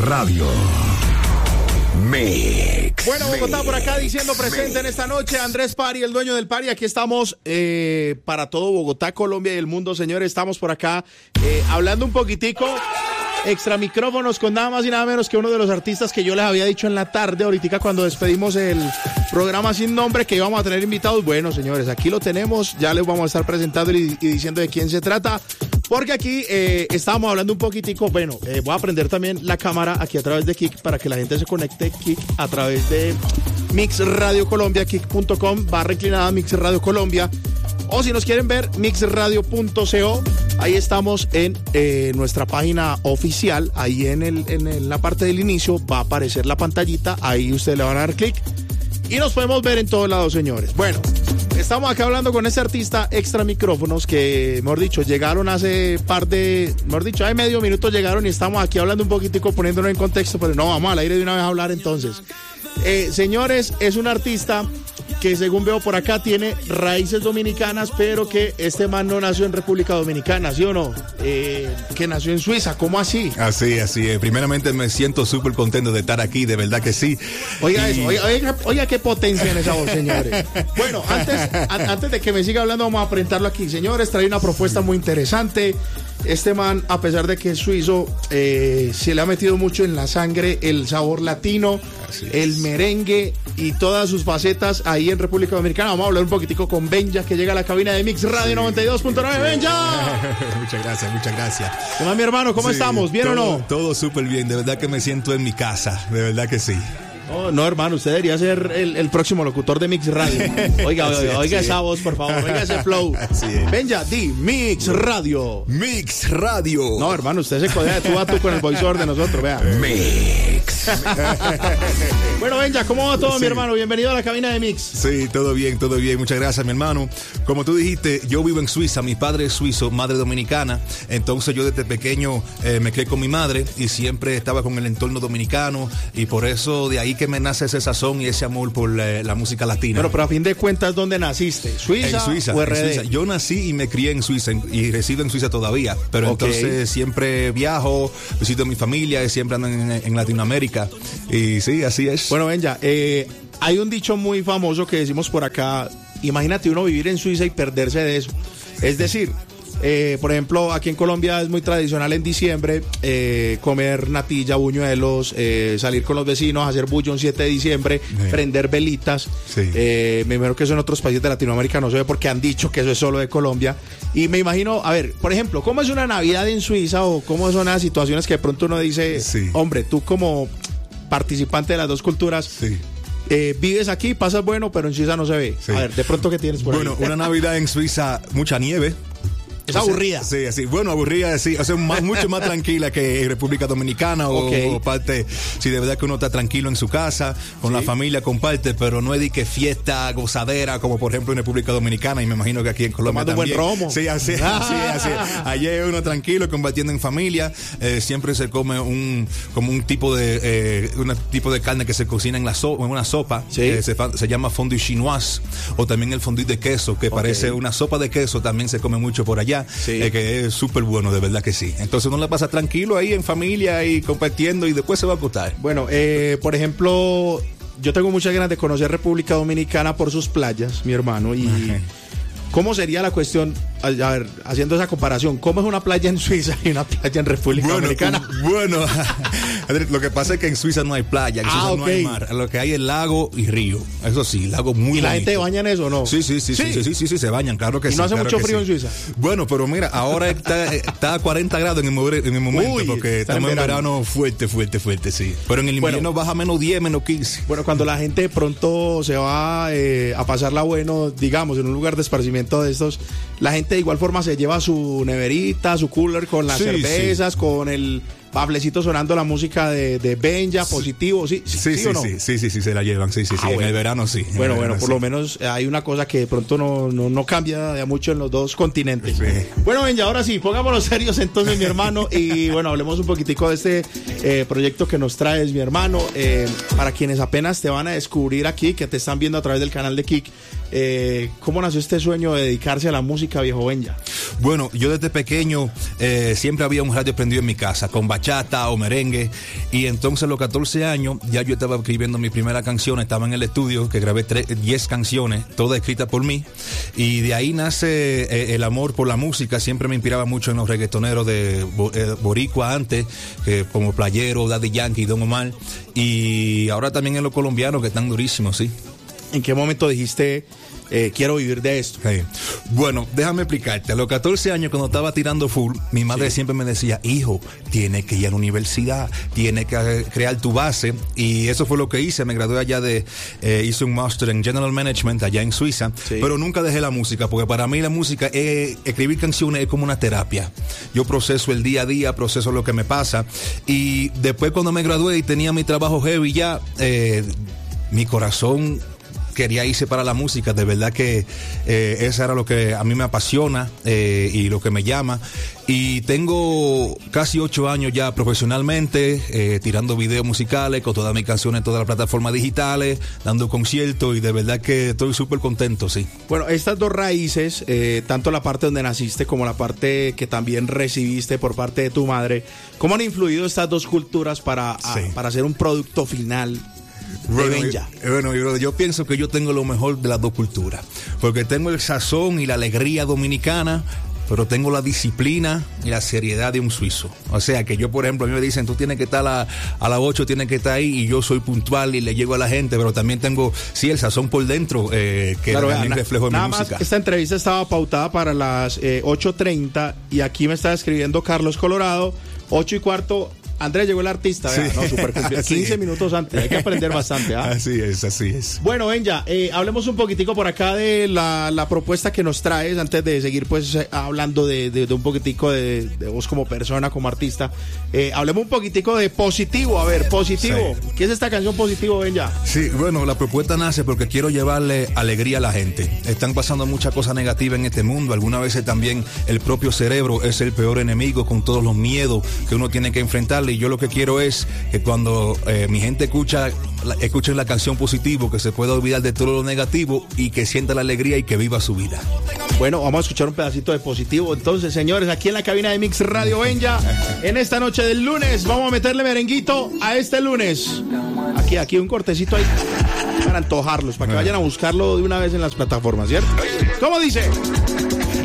Radio Mix. Bueno, Bogotá por acá diciendo presente en esta noche. Andrés Pari, el dueño del Pari. Aquí estamos para todo Bogotá, Colombia y el mundo, señores. Estamos por acá hablando un poquitico. Extra micrófonos con nada más y nada menos que uno de los artistas que yo les había dicho en la tarde, ahorita cuando despedimos el programa sin nombre, que íbamos a tener invitados. Bueno, señores, aquí lo tenemos, ya les vamos a estar presentando y diciendo de quién se trata, porque aquí estábamos hablando un poquitico. Bueno, voy a prender también la cámara aquí a través de Kik para que la gente se conecte Kik a través de Mix Radio Colombia, kik.com/inclinada Mix Radio Colombia. O si nos quieren ver, mixradio.co, ahí estamos en nuestra página oficial, ahí en la parte del inicio va a aparecer la pantallita, ahí ustedes le van a dar clic y nos podemos ver en todos lados, señores. Bueno, estamos acá hablando con este artista Extra Micrófonos que, mejor dicho, llegaron hace medio minuto llegaron y estamos aquí hablando un poquitico, poniéndonos en contexto, pero no, vamos al aire de una vez a hablar entonces. Señores, es un artista que según veo por acá tiene raíces dominicanas, pero que este man no nació en República Dominicana, ¿sí o no? Que nació en Suiza, ¿cómo así? Así es. Primeramente me siento súper contento de estar aquí, de verdad que sí. Oiga eso, oiga qué potencia en esa voz, señores. Bueno, antes de que me siga hablando, vamos a presentarlo aquí. Señores, trae una propuesta muy interesante. Este man, a pesar de que es suizo, se le ha metido mucho en la sangre el sabor latino, el merengue y todas sus facetas ahí en República Dominicana. Vamos a hablar un poquitico con Benja, que llega a la cabina de Mix Radio 92.9. ¡Benja! Muchas gracias. ¿Qué más, mi hermano? ¿Cómo estamos? ¿Bien o no? Todo súper bien, de verdad que me siento en mi casa, de verdad que sí. No, hermano, usted debería ser el próximo locutor de Mix Radio. Oiga esa voz, por favor, oiga ese flow. Benja, di Mix Radio. Mix Radio. No, hermano, usted se codea de tú a tú con el voiceover de nosotros, vea. Mix. Bueno, Benja, ¿cómo va todo, mi hermano? Bienvenido a la cabina de Mix. Sí, todo bien. Muchas gracias, mi hermano. Como tú dijiste, yo vivo en Suiza. Mi padre es suizo, madre dominicana. Entonces yo desde pequeño me crié con mi madre y siempre estaba con el entorno dominicano. Y por eso de ahí que me nace ese sazón y ese amor por la música latina. Pero a fin de cuentas, ¿dónde naciste? ¿Suiza, en Suiza, o RD? En Suiza. Yo nací y me crié en Suiza y resido en Suiza todavía. Pero entonces siempre viajo, visito a mi familia y siempre ando en Latinoamérica. Y sí, así es. Bueno, Benja, hay un dicho muy famoso que decimos por acá. Imagínate uno vivir en Suiza y perderse de eso. Es decir, por ejemplo, aquí en Colombia es muy tradicional en diciembre comer natilla, buñuelos, salir con los vecinos, hacer bulla un 7 de diciembre, prender velitas. Sí. Me imagino que eso en otros países de Latinoamérica no se ve porque han dicho que eso es solo de Colombia. Y me imagino, a ver, por ejemplo, ¿cómo es una Navidad en Suiza o cómo son las situaciones que de pronto uno dice, hombre, tú como participante de las dos culturas, vives aquí, pasas bueno, pero en Suiza no se ve? A ver, de pronto, ¿qué tienes por ahí? Bueno, una Navidad en Suiza, mucha nieve. Es aburrida. Sí, así. Bueno, aburrida, sí. O sea, mucho más tranquila que en República Dominicana o parte. Sí, de verdad que uno está tranquilo en su casa, con la familia, comparte, pero no es de que fiesta, gozadera, como por ejemplo en República Dominicana, y me imagino que aquí en Colombia tomando también. Buen romo. Sí, así. Allí uno tranquilo, compartiendo en familia. Siempre se come como un tipo de carne que se cocina en una sopa. Sí. Se llama fondue chinoise, o también el fondue de queso, que parece una sopa de queso, también se come mucho por allá. Que es súper bueno, de verdad que sí. Entonces uno la pasa tranquilo ahí en familia y compartiendo y después se va a acostar. Bueno, por ejemplo, yo tengo muchas ganas de conocer República Dominicana por sus playas, mi hermano, y ¿cómo sería la cuestión? A ver, haciendo esa comparación, ¿cómo es una playa en Suiza y una playa en República Dominicana? Bueno, lo que pasa es que en Suiza no hay playa, en Suiza no hay mar. Lo que hay es lago y río. Eso sí, lago muy bonito. ¿Y la gente baña en eso o no? Sí, se bañan, claro que sí. ¿Y no hace claro mucho frío en Suiza? Bueno, pero mira, ahora está a 40 grados en el momento. Porque estamos en verano fuerte, sí. Pero en el invierno baja menos 10, menos 15. Bueno, cuando la gente de pronto se va a pasarla bueno, digamos, en un lugar de esparcimiento de estos, la gente de igual forma se lleva su neverita, su cooler con las cervezas, con el Pablecito sonando la música de Benja, positivo, ¿sí o no? Sí, se la llevan, sí, en el verano sí. Bueno, por lo menos hay una cosa que de pronto no cambia de mucho en los dos continentes. Sí. Bueno, Benja, ahora sí, pongámonos serios entonces, mi hermano, y bueno, hablemos un poquitico de este proyecto que nos traes, mi hermano. Para quienes apenas te van a descubrir aquí, que te están viendo a través del canal de Kik, ¿Cómo nació este sueño de dedicarse a la música, viejo Benja? Bueno, yo desde pequeño siempre había un radio prendido en mi casa, con bachata o merengue, y entonces a los 14 años ya yo estaba escribiendo mi primera canción, estaba en el estudio, que grabé 10 canciones, todas escritas por mí, y de ahí nace el amor por la música. Siempre me inspiraba mucho en los reggaetoneros de boricua antes, como Playero, Daddy Yankee, Don Omar, y ahora también en los colombianos que están durísimos, sí. ¿En qué momento dijiste, quiero vivir de esto? Hey. Bueno, déjame explicarte. A los 14 años, cuando estaba tirando full, mi madre siempre me decía, hijo, tienes que ir a la universidad, tienes que crear tu base. Y eso fue lo que hice. Me gradué allá hice un máster en General Management allá en Suiza. Sí. Pero nunca dejé la música, porque para mí la música, escribir canciones es como una terapia. Yo proceso el día a día, proceso lo que me pasa. Y después cuando me gradué y tenía mi trabajo heavy ya, mi corazón quería irse para la música. De verdad que eso era lo que a mí me apasiona y lo que me llama. Y tengo casi 8 años ya profesionalmente, tirando videos musicales con todas mis canciones en todas las plataformas digitales, dando conciertos, y de verdad que estoy súper contento, sí. Bueno, estas dos raíces, tanto la parte donde naciste como la parte que también recibiste por parte de tu madre, ¿cómo han influido estas dos culturas para hacer un producto final? Bueno, yo pienso que yo tengo lo mejor de las dos culturas, porque tengo el sazón y la alegría dominicana, pero tengo la disciplina y la seriedad de un suizo. O sea, que yo, por ejemplo, a mí me dicen, tú tienes que estar a las 8, tienes que estar ahí, y yo soy puntual y le llego a la gente, pero también tengo, el sazón por dentro, que claro, también reflejo en mi música. Esta entrevista estaba pautada para las 8:30, y aquí me está escribiendo Carlos Colorado, 8:15. Andrés, llegó el artista, sí. No, super 15 minutos antes, hay que aprender bastante. Así es. Bueno, Benja, hablemos un poquitico por acá de la propuesta que nos traes, antes de seguir pues hablando de un poquitico de vos como persona, como artista. Hablemos un poquitico de Positivo. A ver, Positivo, sí. ¿Qué es esta canción Positivo, Benja? Sí, bueno, la propuesta nace porque quiero llevarle alegría a la gente. Están pasando muchas cosas negativas en este mundo. Algunas veces también el propio cerebro es el peor enemigo, con todos los miedos que uno tiene que enfrentarle. Y yo lo que quiero es que cuando mi gente escuchen la canción Positivo, que se pueda olvidar de todo lo negativo y que sienta la alegría y que viva su vida. Bueno, vamos a escuchar un pedacito de Positivo. Entonces, señores, aquí en la cabina de Mix Radio Benja, en esta noche del lunes, vamos a meterle merenguito a este lunes. Aquí un cortecito ahí para antojarlos, para que vayan a buscarlo de una vez en las plataformas, ¿cierto? ¿Cómo dice?